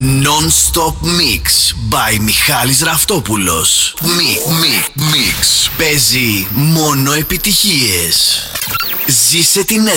Non-stop mix by Μιχάλης Ραφτόπουλος. Mix. Παίζει μόνο επιτυχίες. Ζήσε την